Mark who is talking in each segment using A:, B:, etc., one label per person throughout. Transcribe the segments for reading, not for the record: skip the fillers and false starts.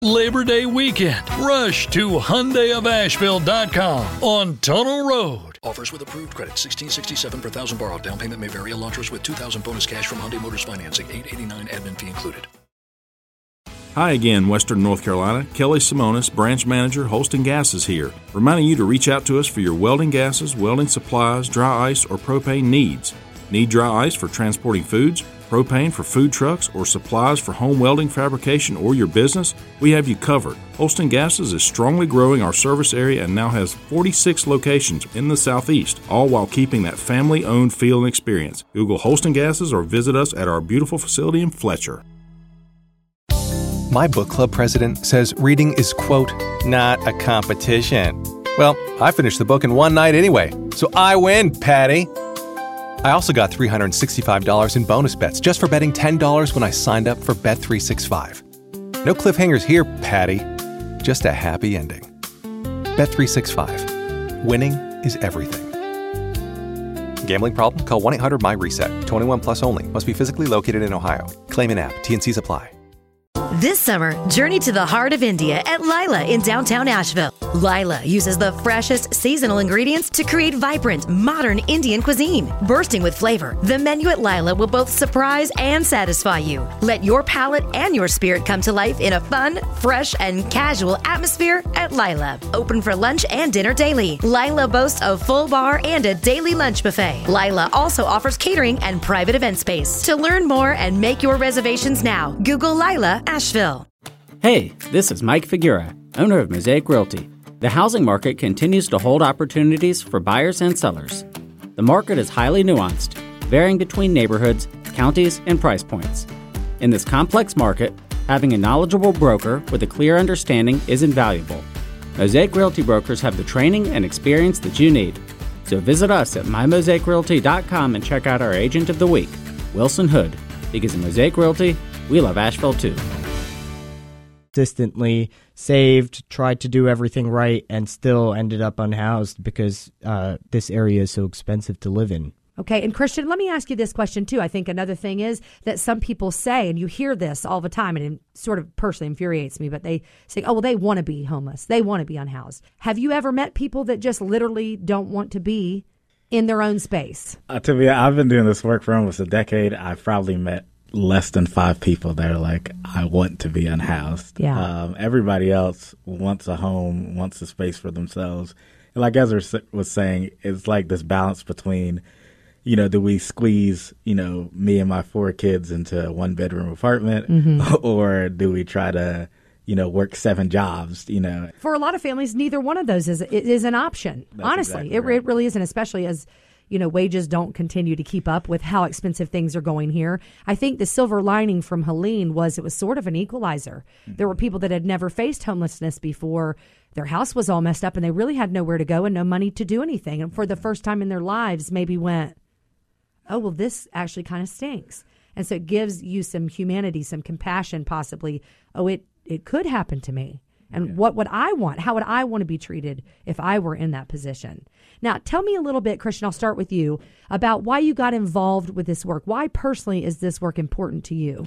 A: Labor Day weekend. Rush to HyundaiofAsheville.com on Tunnel Road. Offers with approved credit. $1,667 per thousand borrowed. Down payment may vary. Elantris with $2,000 bonus cash from Hyundai Motors Financing. $889 admin fee included.
B: Hi again, Western North Carolina. Kelly Simonis, Branch Manager, Holston Gas is here, reminding you to reach out to us for your welding gases, welding supplies, dry ice, or propane needs. Need dry ice for transporting foods, propane for food trucks, or supplies for home welding fabrication or your business? We have you covered. Holston Gases is strongly growing our service area and now has 46 locations in the Southeast, all while keeping that family-owned feel and experience. Google Holston Gases or visit us at our beautiful facility in Fletcher.
C: My book club president says reading is, quote, not a competition. Well, I finished the book in one night anyway, so I win, Patty. I also got $365 in bonus bets just for betting $10 when I signed up for Bet365. No cliffhangers here, Patty. Just a happy ending. Bet365. Winning is everything. Gambling problem? Call 1-800-MY-RESET. 21 plus only. Must be physically located in Ohio. Claim in app. T&Cs apply.
D: This summer, journey to the heart of India at Lila in downtown Asheville. Lila uses the freshest seasonal ingredients to create vibrant, modern Indian cuisine. Bursting with flavor, the menu at Lila will both surprise and satisfy you. Let your palate and your spirit come to life in a fun, fresh, and casual atmosphere at Lila. Open for lunch and dinner daily. Lila boasts a full bar and a daily lunch buffet. Lila also offers catering and private event space. To learn more and make your reservations now, Google Lila Asheville.
E: Hey, this is Mike Figura, owner of Mosaic Realty. The housing market continues to hold opportunities for buyers and sellers. The market is highly nuanced, varying between neighborhoods, counties, and price points. In this complex market, having a knowledgeable broker with a clear understanding is invaluable. Mosaic Realty brokers have the training and experience that you need. So visit us at mymosaicrealty.com and check out our agent of the week, Wilson Hood, because in Mosaic Realty, we love Asheville too.
F: Consistently saved, tried to do everything right, and still ended up unhoused because this area is so expensive to live in.
G: Okay, and Christian, let me ask you this question too. I think another thing is that some people say, and you hear this all the time, and it sort of personally infuriates me, but they say, oh, well, they want to be homeless. They want to be unhoused. Have you ever met people that just literally don't want to be in their own space? I've
H: been doing this work for almost a decade. I've probably met less than 5 people that are like, I want to be unhoused.
G: Yeah.
H: Everybody else wants a home, wants a space for themselves. And like Ezra was saying, it's like this balance between, do we squeeze, me and my 4 kids into a 1-bedroom apartment, or do we try to, work 7 jobs,
G: For a lot of families, neither one of those is an option.
H: That's
G: honestly,
H: exactly right.
G: It really isn't, especially as wages don't continue to keep up with how expensive things are going here. I think the silver lining from Helene was it was sort of an equalizer. Mm-hmm. There were people that had never faced homelessness before. Their house was all messed up and they really had nowhere to go and no money to do anything. And for the first time in their lives, maybe went, oh, well, this actually kind of stinks. And so it gives you some humanity, some compassion, possibly. Oh, it could happen to me. And what would I want? How would I want to be treated if I were in that position? Now, tell me a little bit, Christian, I'll start with you, about why you got involved with this work. Why personally is this work important to you?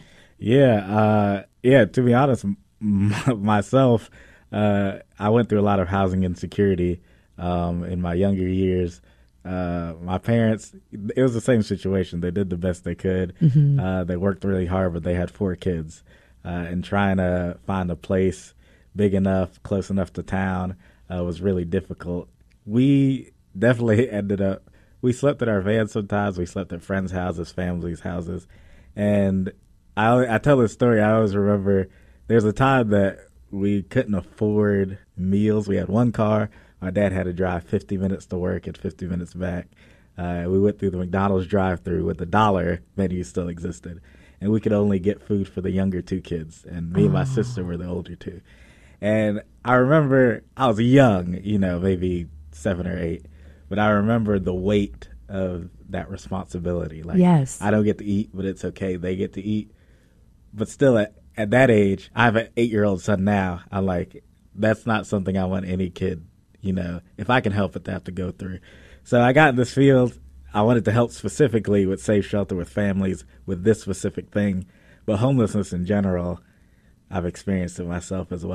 H: To be honest, myself, I went through a lot of housing insecurity in my younger years. My parents, it was the same situation. They did the best they could. Mm-hmm. They worked really hard, but they had 4 kids. And trying to find a place big enough, close enough to town, was really difficult. We definitely we slept in our van sometimes. We slept at friends' houses, families' houses. And I tell this story, I always remember there's a time that we couldn't afford meals. We had 1 car. My dad had to drive 50 minutes to work and 50 minutes back. We went through the McDonald's drive-thru with the $1 menu still existed. And we could only get food for the younger 2 kids. And me and my sister were the older 2. And I remember I was young, maybe 7 or 8, but I remember the weight of that responsibility. Like,
G: yes.
H: I don't get to eat, but it's okay. They get to eat. But still, at that age, I have an 8-year-old son now. I'm like, that's not something I want any kid, if I can help it, to have to go through. So I got in this field. I wanted to help specifically with safe shelter with families with this specific thing. But homelessness in general, I've experienced it myself as well.